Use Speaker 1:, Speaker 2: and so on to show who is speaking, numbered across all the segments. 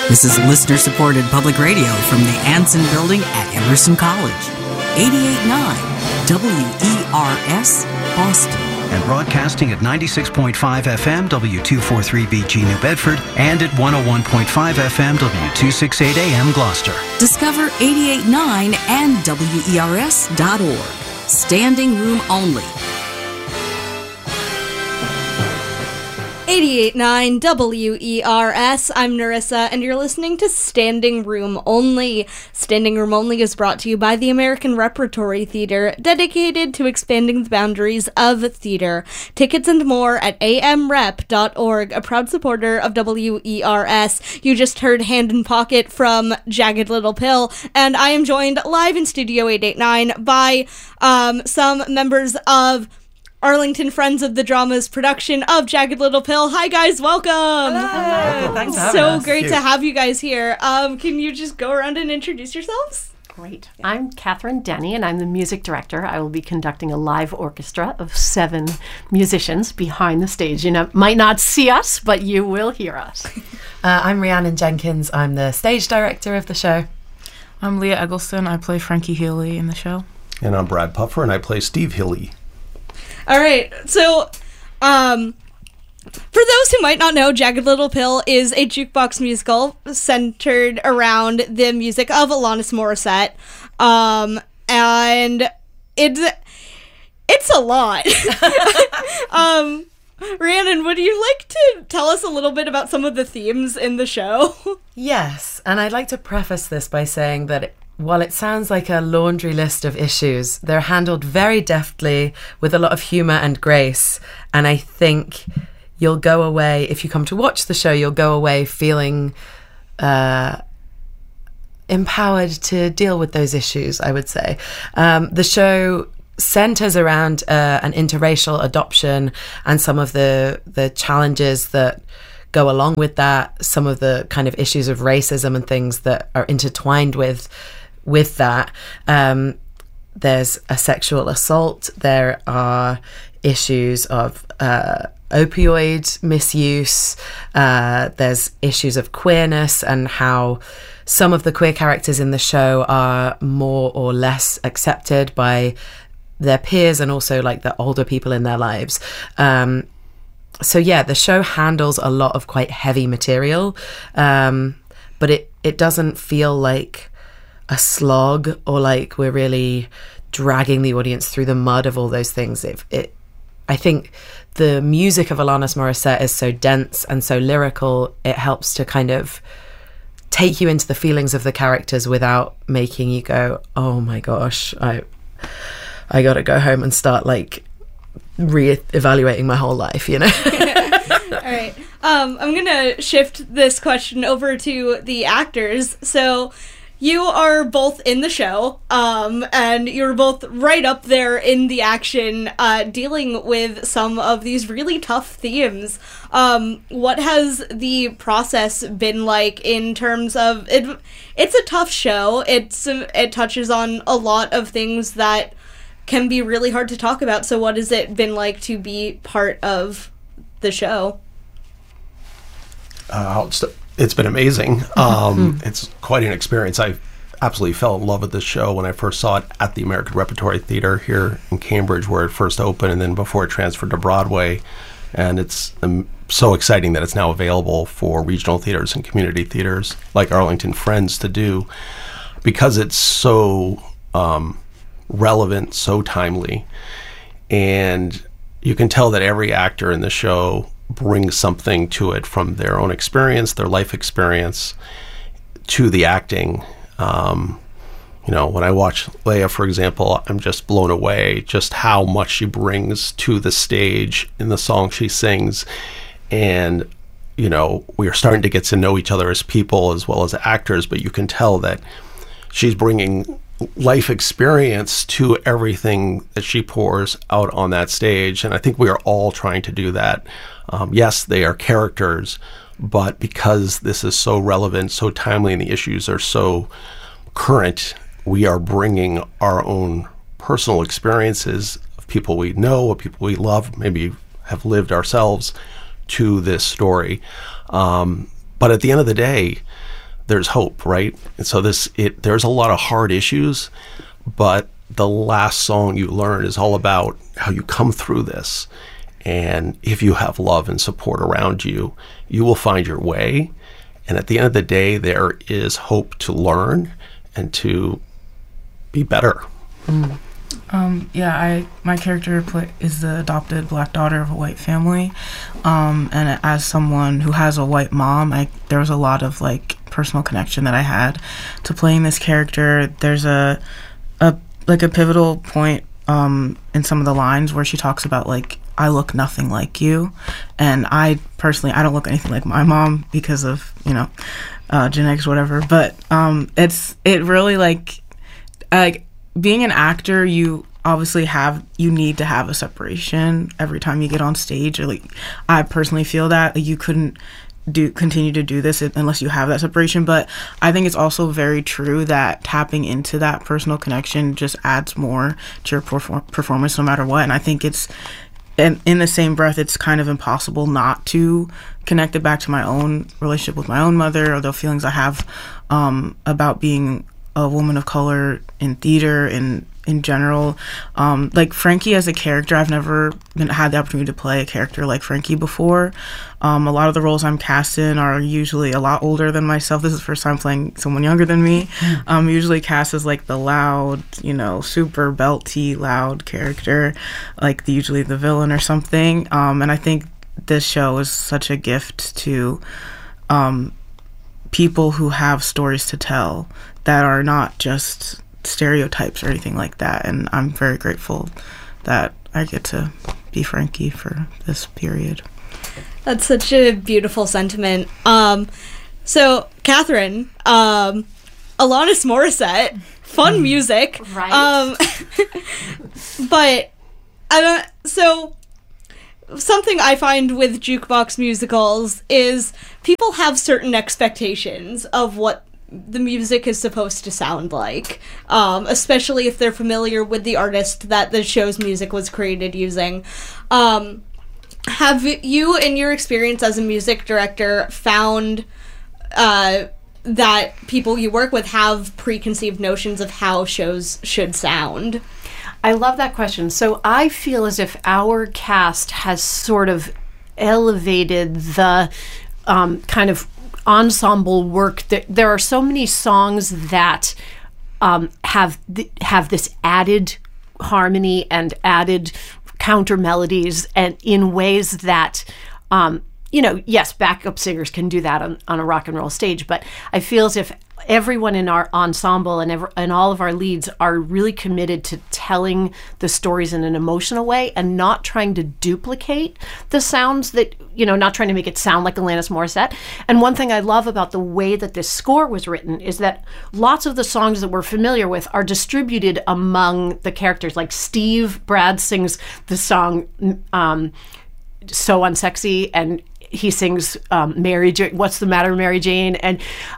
Speaker 1: This is listener-supported public radio from the Anson Building at Emerson College. 88.9 WERS, Boston.
Speaker 2: And broadcasting at 96.5 FM W243BG New Bedford and at 101.5 FM W268 AM Gloucester.
Speaker 1: Discover 88.9 and WERS.org. Standing room only.
Speaker 3: 88.9 WERS. I'm Narissa, and you're listening to Standing Room Only. Standing Room Only is brought to you by the American Repertory Theater, dedicated to expanding the boundaries of theater. Tickets and more at amrep.org, a proud supporter of WERS. You just heard Hand in Pocket from Jagged Little Pill, and I am joined live in Studio 889 by some members of Arlington Friends of the Drama's production of Jagged Little Pill. Hi guys, welcome.
Speaker 4: Hello. Thanks for having us.
Speaker 3: So great to have you guys here. Can you just go around and introduce yourselves?
Speaker 4: Great. I'm Catherine Denny, and I'm the music director. I will be conducting a live orchestra of 7 musicians behind the stage. You might not see us, but you will hear us.
Speaker 5: I'm Rhiannon Jenkins. I'm the stage director of the show.
Speaker 6: I'm Leah Eggleston. I play Frankie Healy in the show.
Speaker 7: And I'm Brad Puffer, and I play Steve Healy.
Speaker 3: All right, so for those who might not know, Jagged Little Pill is a jukebox musical centered around the music of Alanis Morissette, and it's a lot. Rhiannon, would you like to tell us a little bit about some of the themes in the show?
Speaker 5: Yes, and I'd like to preface this by saying that while it sounds like a laundry list of issues, they're handled very deftly with a lot of humour and grace. And I think you'll go away, if you come to watch the show, you'll go away feeling empowered to deal with those issues, I would say. The show centres around an interracial adoption and some of the challenges that go along with that, some of the kind of issues of racism and things that are intertwined with that. There's a sexual assault. There are issues of opioid misuse. There's issues of queerness and how some of the queer characters in the show are more or less accepted by their peers and also like the older people in their lives. So yeah, the show handles a lot of quite heavy material, but it doesn't feel like a slog or like we're really dragging the audience through the mud of all those things. I think the music of Alanis Morissette is so dense and so lyrical, it helps to kind of take you into the feelings of the characters without making you go, oh my gosh, I gotta go home and start like re-evaluating my whole life, you know?
Speaker 3: All right. I'm going to shift this question over to the actors. So you are both in the show, and you're both right up there in the action, dealing with some of these really tough themes. What has the process been like in terms of it? It's a tough show. It touches on a lot of things that can be really hard to talk about. So what has it been like to be part of the show?
Speaker 7: It's been amazing. It's quite an experience. I absolutely fell in love with this show when I first saw it at the American Repertory Theater here in Cambridge, where it first opened, and then before it transferred to Broadway. And it's so exciting that it's now available for regional theaters and community theaters like Arlington Friends to do, because it's so relevant, so timely, and you can tell that every actor in the show brings something to it from their own experience, their life experience, to the acting. When I watch Leia, for example, I'm just blown away just how much she brings to the stage in the song she sings. And we are starting to get to know each other as people as well as actors, but you can tell that she's bringing life experience to everything that she pours out on that stage. And I think we are all trying to do that. Yes, they are characters, but because this is so relevant, so timely, and the issues are so current, we are bringing our own personal experiences of people we know, of people we love, maybe have lived ourselves, to this story. But at the end of the day, there's hope, right? And so there's a lot of hard issues, but the last song you learn is all about how you come through this. And if you have love and support around you, you will find your way. And at the end of the day, there is hope to learn and to be better.
Speaker 6: My character is the adopted black daughter of a white family, and as someone who has a white mom, there was a lot of like personal connection that I had to playing this character. There's a pivotal point in some of the lines where she talks about like, I look nothing like you, and I personally don't look anything like my mom because of genetics, whatever. But it really like being an actor, you obviously need to have a separation every time you get on stage. Or like, I personally feel that you couldn't continue to do this unless you have that separation. But I think it's also very true that tapping into that personal connection just adds more to your performance no matter what. And I think it's in the same breath, it's kind of impossible not to connect it back to my own relationship with my own mother, or the feelings I have about being a woman of color in theater and in general. Like Frankie as a character, I've never had the opportunity to play a character like Frankie before. A lot of the roles I'm cast in are usually a lot older than myself. This is the first time playing someone younger than me. Usually cast as like the loud, super belty, loud character, like usually the villain or something. And I think this show is such a gift to people who have stories to tell that are not just stereotypes or anything like that. And I'm very grateful that I get to be Frankie for this period.
Speaker 3: That's such a beautiful sentiment. So Catherine, Alanis Morissette, fun music,
Speaker 4: right?
Speaker 3: But so something I find with jukebox musicals is people have certain expectations of what the music is supposed to sound like, especially if they're familiar with the artist that the show's music was created using. Have you, in your experience as a music director, found that people you work with have preconceived notions of how shows should sound?
Speaker 4: I love that question. So I feel as if our cast has sort of elevated the kind of ensemble work. There are so many songs that have this added harmony and added counter melodies, and in ways that yes, backup singers can do that on a rock and roll stage, but I feel as if everyone in our ensemble and all of our leads are really committed to telling the stories in an emotional way and not trying to duplicate the sounds that, not trying to make it sound like Alanis Morissette. And one thing I love about the way that this score was written is that lots of the songs that we're familiar with are distributed among the characters. Like Brad sings the song So Unsexy, and he sings What's the Matter, Mary Jane? And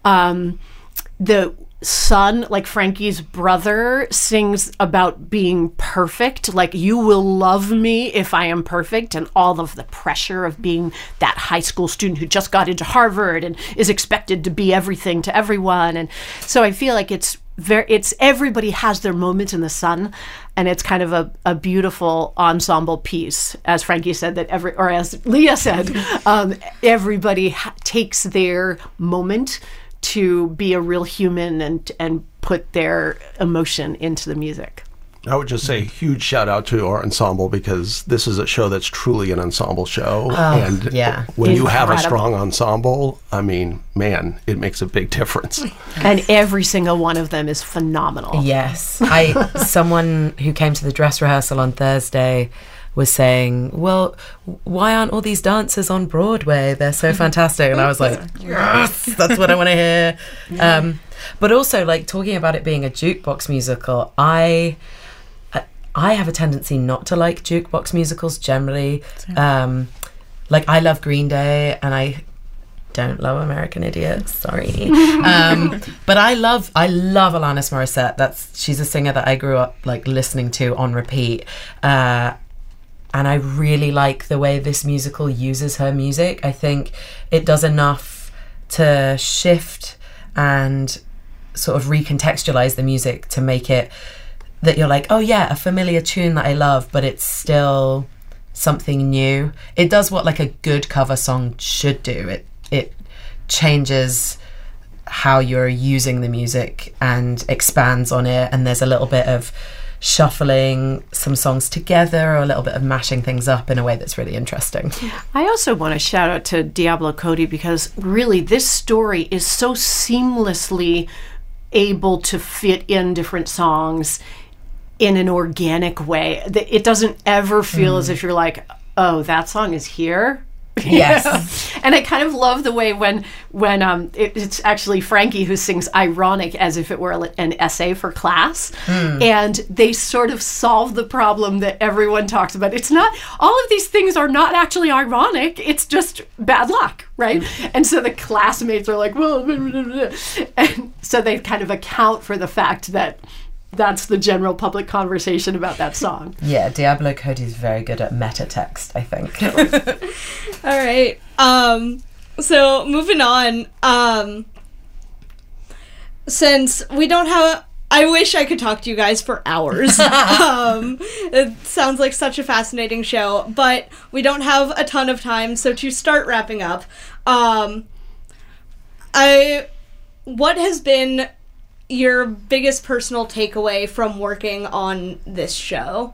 Speaker 4: the son, like Frankie's brother, sings about being perfect, like you will love me if I am perfect, and all of the pressure of being that high school student who just got into Harvard and is expected to be everything to everyone. And so I feel like it's everybody has their moment in the sun, and it's kind of a beautiful ensemble piece, as Frankie said, or as Leah said, everybody takes their moment to be a real human and put their emotion into the music.
Speaker 7: I would just say huge shout out to our ensemble, because this is a show that's truly an ensemble show. And when you have a strong ensemble, I mean, man, it makes a big difference.
Speaker 4: And every single one of them is phenomenal.
Speaker 5: Yes. Someone who came to the dress rehearsal on Thursday was saying, well, why aren't all these dancers on Broadway? They're so fantastic. And I was like, yes, that's what I want to hear. But also, like, talking about it being a jukebox musical, I have a tendency not to like jukebox musicals generally. Like, I love Green Day, and I don't love American Idiot, sorry. But I love Alanis Morissette. She's a singer that I grew up like listening to on repeat. And I really like the way this musical uses her music. I think it does enough to shift and sort of recontextualize the music to make it that you're like, oh yeah, a familiar tune that I love, but it's still something new. It does what like a good cover song should do. It changes how you're using the music and expands on it, and there's a little bit of shuffling some songs together or a little bit of mashing things up in a way that's really interesting.
Speaker 4: I also want to shout out to Diablo Cody, because really this story is so seamlessly able to fit in different songs in an organic way. It doesn't ever feel as if you're like, oh, that song is here.
Speaker 5: Yes.
Speaker 4: And I kind of love the way when it's actually Frankie who sings ironic as if it were an essay for class. And they sort of solve the problem that everyone talks about. It's not, all of these things are not actually ironic. It's just bad luck, right? And so the classmates are like, well, and so they kind of account for the fact that that's the general public conversation about that song.
Speaker 5: Yeah, Diablo Cody's very good at meta text, I think.
Speaker 3: All right. So moving on. Since we don't have, I wish I could talk to you guys for hours. It sounds like such a fascinating show, but we don't have a ton of time. So to start wrapping up, what has been your biggest personal takeaway from working on this show?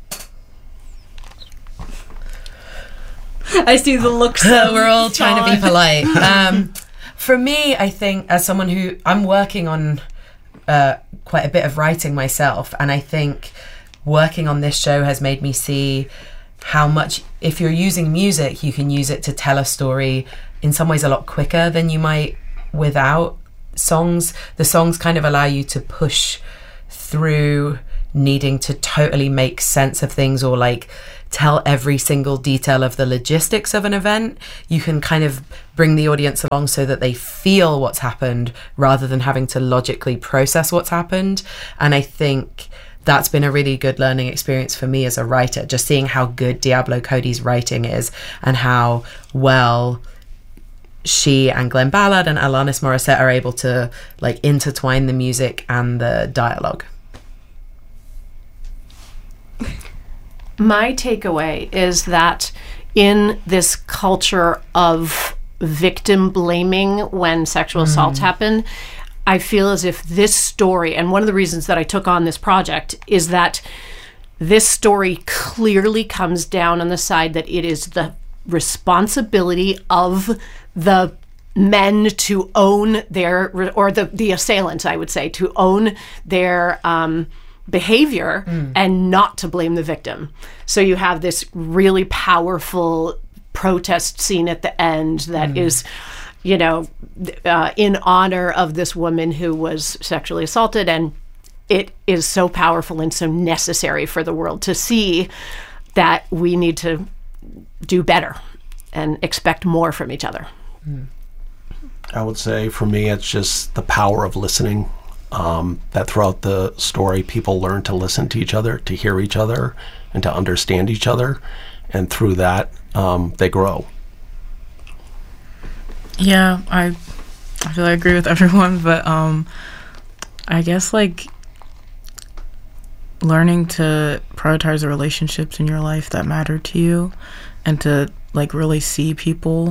Speaker 3: I see the looks.
Speaker 5: We're all trying to be polite. For me, I think, as someone who, I'm working on quite a bit of writing myself, and I think working on this show has made me see how much, if you're using music, you can use it to tell a story in some ways a lot quicker than you might without songs. The songs kind of allow you to push through needing to totally make sense of things or like tell every single detail of the logistics of an event. You can kind of bring the audience along so that they feel what's happened rather than having to logically process what's happened. And I think that's been a really good learning experience for me as a writer, just seeing how good Diablo Cody's writing is and how well she and Glenn Ballard and Alanis Morissette are able to like intertwine the music and the dialogue.
Speaker 4: My takeaway is that in this culture of victim blaming when sexual assaults happen, I feel as if this story, and one of the reasons that I took on this project is that this story clearly comes down on the side that it is the responsibility of the men to own their, or the assailants, I would say, to own their behavior and not to blame the victim. So you have this really powerful protest scene at the end that is, you know, in honor of this woman who was sexually assaulted, and it is so powerful and so necessary for the world to see that we need to do better and expect more from each other.
Speaker 7: I would say for me, it's just the power of listening. That throughout the story, people learn to listen to each other, to hear each other, and to understand each other. And through that, they grow.
Speaker 6: Yeah, I feel I agree with everyone, but I guess like learning to prioritize the relationships in your life that matter to you and to like really see people.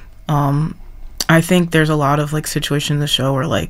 Speaker 6: I think there's a lot of like situations in the show where like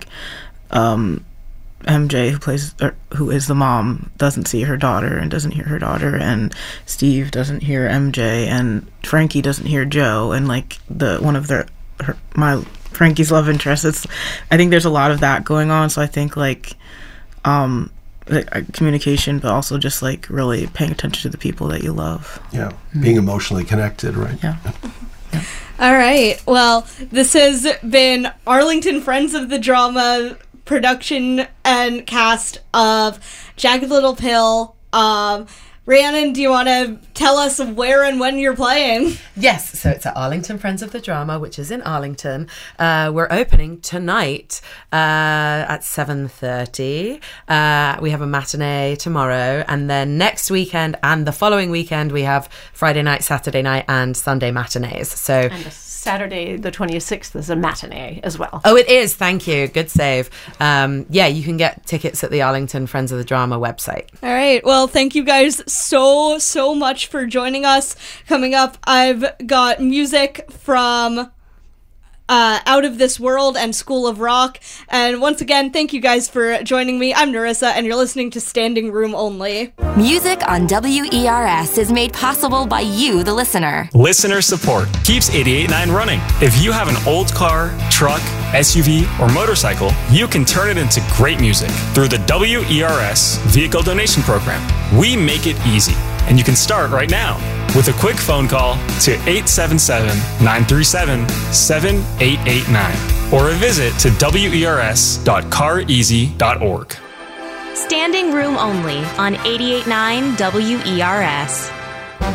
Speaker 6: MJ, who is the mom, doesn't see her daughter and doesn't hear her daughter, and Steve doesn't hear MJ, and Frankie doesn't hear Joe, and like Frankie's love interest. I think there's a lot of that going on. So I think like communication, but also just like really paying attention to the people that you love.
Speaker 7: Yeah, being emotionally connected, right?
Speaker 6: Yeah.
Speaker 3: All right. Well, this has been Arlington Friends of the Drama production and cast of Jagged Little Pill. Rhiannon, do you want to tell us where and when you're playing?
Speaker 5: Yes, so it's at Arlington Friends of the Drama, which is in Arlington. We're opening tonight at 7:30. We have a matinee tomorrow, and then next weekend and the following weekend we have Friday night, Saturday night, and Sunday matinees. So
Speaker 4: And a Saturday the 26th is a matinee as well.
Speaker 5: Oh, it is. Thank you. Good save. Yeah, you can get tickets at the Arlington Friends of the Drama website.
Speaker 3: All right. Well, thank you guys so much for joining us. Coming up, I've got music from Out of This World and School of Rock. And once again, thank you guys for joining me. I'm Narissa, and you're listening to Standing Room Only.
Speaker 8: Music on WERS is made possible by you, the listener.
Speaker 9: Listener support keeps 88.9 running. If you have an old car, truck, SUV, or motorcycle, you can turn it into great music through the WERS Vehicle Donation Program. We make it easy, and you can start right now with a quick phone call to 877-937-7889 or a visit to wers.careasy.org.
Speaker 8: Standing Room Only on 88.9 WERS.